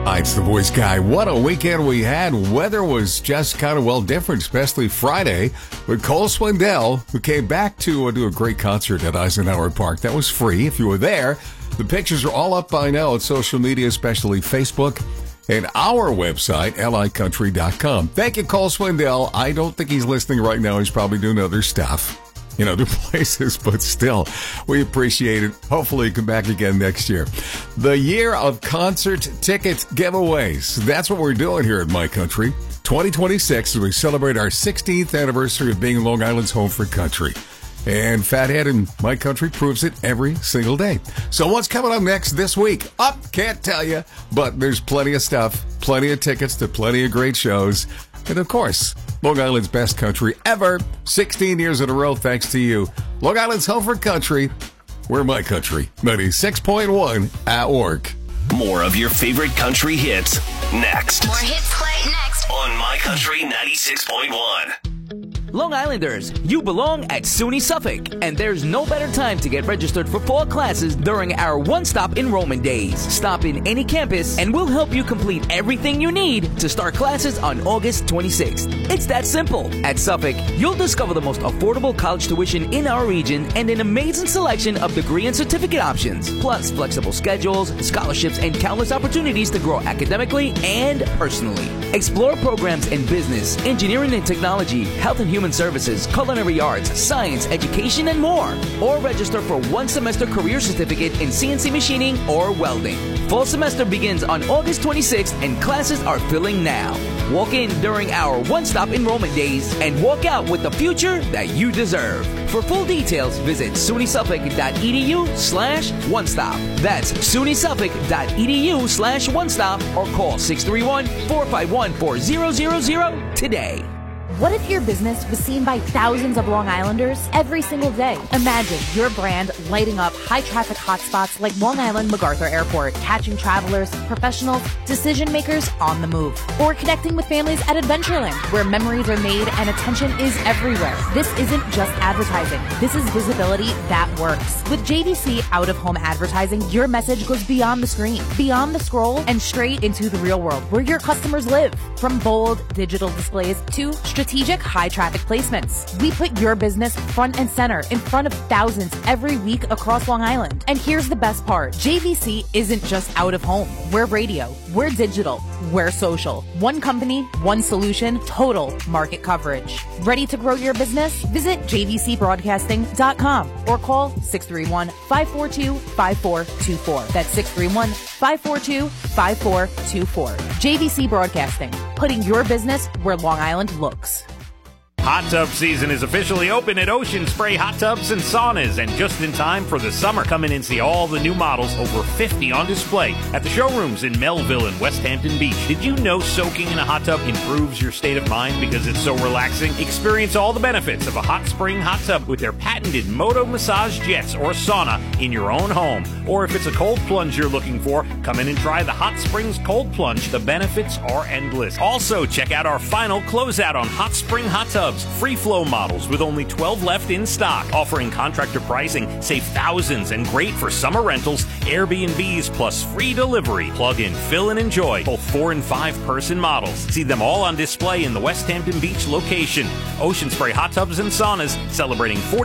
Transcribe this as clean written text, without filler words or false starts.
Hi, it's the voice guy. What a weekend we had. Weather was just kind of, well, different, especially Friday with Cole Swindell, who came back to do a great concert at Eisenhower Park. That was free if you were there. The pictures are all up by now on social media, especially Facebook and our website, licountry.com. Thank you, Cole Swindell. I don't think he's listening right now. He's probably doing other stuff in other places, but still, we appreciate it. Hopefully you come back again next year. The year of concert ticket giveaways. That's what we're doing here at My Country. 2026, as we celebrate our 16th anniversary of being Long Island's home for country. And Fathead and My Country proves it every single day. So what's coming up next this week? Can't tell you, but there's plenty of stuff, plenty of tickets to plenty of great shows. And of course, Long Island's best country ever. 16 years in a row, thanks to you. Long Island's home for country. We're My Country. 96.1 at work. More of your favorite country hits next. More hits play next on My Country 96.1. Long Islanders, you belong at SUNY Suffolk, and there's no better time to get registered for fall classes during our one-stop enrollment days. Stop in any campus, and we'll help you complete everything you need to start classes on August 26th. It's that simple. At Suffolk, you'll discover the most affordable college tuition in our region and an amazing selection of degree and certificate options, plus flexible schedules, scholarships, and countless opportunities to grow academically and personally. Explore programs in business, engineering and technology, health and human services, culinary arts, science, education, and more. Or register for one-semester career certificate in CNC machining or welding. Fall semester begins on August 26th, and classes are filling now. Walk in during our one-stop enrollment days and walk out with the future that you deserve. For full details, visit sunysuffolk.edu/one-stop. That's sunysuffolk.edu/one-stop or call 631-451-4000 today. What if your business was seen by thousands of Long Islanders every single day? Imagine your brand lighting up high-traffic hotspots like Long Island MacArthur Airport, catching travelers, professionals, decision makers on the move. Or connecting with families at Adventureland, where memories are made and attention is everywhere. This isn't just advertising. This is visibility that works. With JVC out-of-home advertising, your message goes beyond the screen, beyond the scroll, and straight into the real world, where your customers live. From bold digital displays to strategic high-traffic placements, we put your business front and center in front of thousands every week across Long Island. And here's the best part. JVC isn't just out of home. We're radio, we're digital, we're social. One company, one solution, total market coverage. Ready to grow your business? Visit jvcbroadcasting.com or call 631-542-5424. That's 631-542-5424. JVC Broadcasting, putting your business where Long Island looks. Hot tub season is officially open at Ocean Spray Hot Tubs and Saunas, and just in time for the summer. Come in and see all the new models, over 50 on display, at the showrooms in Melville and West Hampton Beach. Did you know soaking in a hot tub improves your state of mind because it's so relaxing? Experience all the benefits of a hot spring hot tub with their patented Moto massage jets or sauna in your own home. Or if it's a cold plunge you're looking for, come in and try the Hot Springs Cold Plunge. The benefits are endless. Also, check out our final closeout on Hot Spring Hot Tubs. Free flow models with only 12 left in stock. Offering contractor pricing, save thousands, and great for summer rentals, Airbnbs, plus free delivery. Plug in, fill, and enjoy both 4 and 5 person models. See them all on display in the West Hampton Beach location. Ocean Spray Hot Tubs and Saunas, celebrating 40